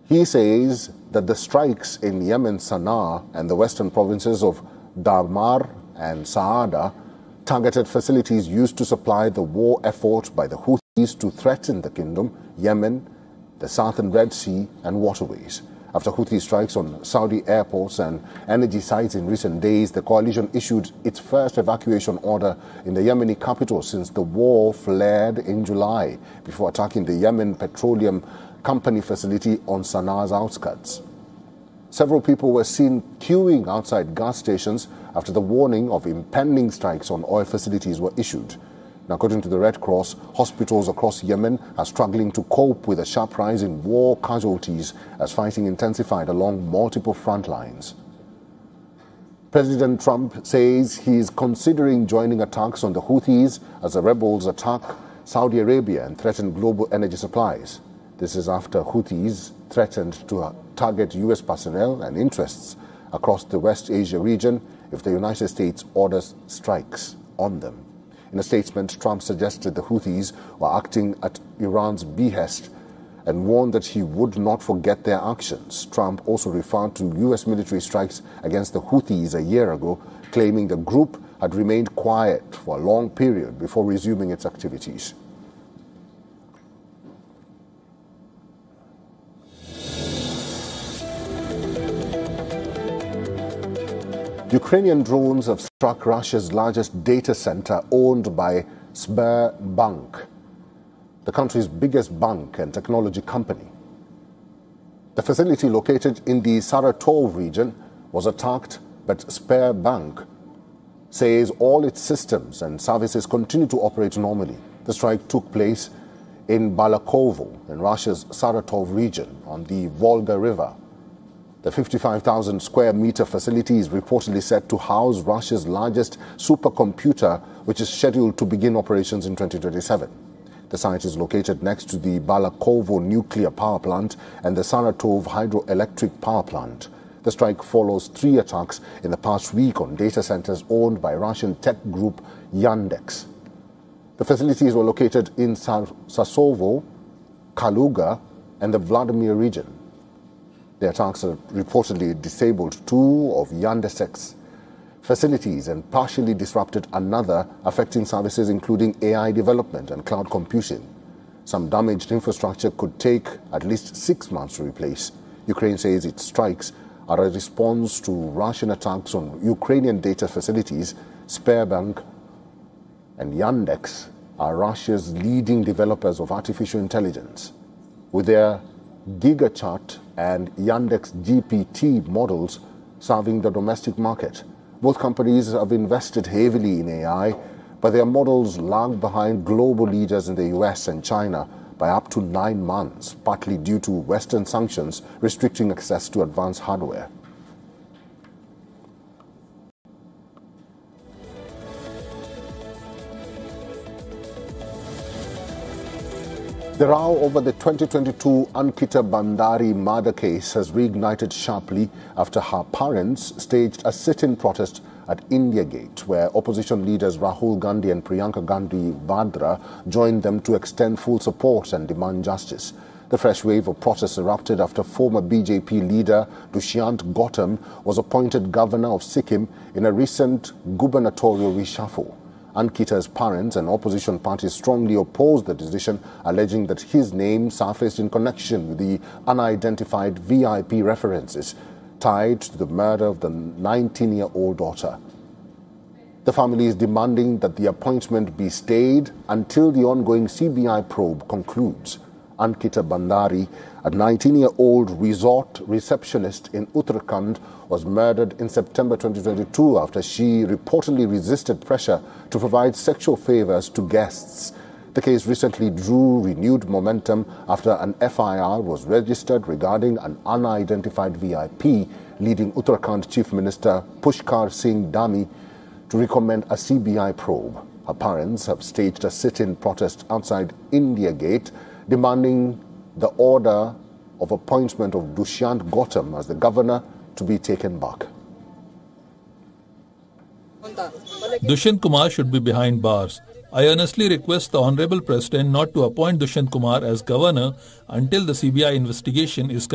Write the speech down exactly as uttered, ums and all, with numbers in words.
He says that the strikes in Yemen, Sana'a, and the western provinces of Dhamar and Saada targeted facilities used to supply the war effort by the Houthis to threaten the kingdom, Yemen, the southern Red Sea, and waterways. After Houthi strikes on Saudi airports and energy sites in recent days, the coalition issued its first evacuation order in the Yemeni capital since the war flared in July, before attacking the Yemen Petroleum Company facility on Sanaa's outskirts. Several people were seen queuing outside gas stations after the warning of impending strikes on oil facilities were issued. Now, according to the Red Cross, hospitals across Yemen are struggling to cope with a sharp rise in war casualties as fighting intensified along multiple front lines. President Trump says he is considering joining attacks on the Houthis as the rebels attack Saudi Arabia and threaten global energy supplies. This is after Houthis threatened to target U S personnel and interests across the West Asia region if the United States orders strikes on them. In a statement, Trump suggested the Houthis were acting at Iran's behest and warned that he would not forget their actions. Trump also referred to U S military strikes against the Houthis a year ago, claiming the group had remained quiet for a long period before resuming its activities. Ukrainian drones have struck Russia's largest data center owned by Sberbank, the country's biggest bank and technology company. The facility located in the Saratov region was attacked, but Sberbank says all its systems and services continue to operate normally. The strike took place in Balakovo, in Russia's Saratov region on the Volga River. The fifty-five thousand square meter facility is reportedly set to house Russia's largest supercomputer, which is scheduled to begin operations in twenty twenty-seven. The site is located next to the Balakovo nuclear power plant and the Saratov hydroelectric power plant. The strike follows three attacks in the past week on data centers owned by Russian tech group Yandex. The facilities were located in Sasovo, Kaluga, and the Vladimir region. The attacks have reportedly disabled two of Yandex's facilities and partially disrupted another, affecting services including A I development and cloud computing. Some damaged infrastructure could take at least six months to replace. Ukraine says its strikes are a response to Russian attacks on Ukrainian data facilities. Sberbank and Yandex are Russia's leading developers of artificial intelligence. With their GigaChat and Yandex G P T models serving the domestic market. Both companies have invested heavily in A I, but their models lag behind global leaders in the U S and China by up to nine months, partly due to Western sanctions restricting access to advanced hardware. The row over the twenty twenty-two Ankita Bandari murder case has reignited sharply after her parents staged a sit-in protest at India Gate, where opposition leaders Rahul Gandhi and Priyanka Gandhi Vadra joined them to extend full support and demand justice. The fresh wave of protests erupted after former B J P leader Dushyant Gautam was appointed governor of Sikkim in a recent gubernatorial reshuffle. Ankita's parents and opposition parties strongly opposed the decision, alleging that his name surfaced in connection with the unidentified V I P references tied to the murder of the nineteen-year-old daughter. The family is demanding that the appointment be stayed until the ongoing C B I probe concludes. Ankita Bandari, a nineteen-year-old resort receptionist in Uttarakhand, was murdered in September twenty twenty-two after she reportedly resisted pressure to provide sexual favors to guests. The case recently drew renewed momentum after an F I R was registered regarding an unidentified V I P, leading Uttarakhand Chief Minister Pushkar Singh Dhami to recommend a C B I probe. Her parents have staged a sit-in protest outside India Gate, demanding the order of appointment of Dushyant Gautam as the governor to be taken back. Dushyant Kumar should be behind bars. I earnestly request the Honorable President not to appoint Dushyant Kumar as governor until the C B I investigation is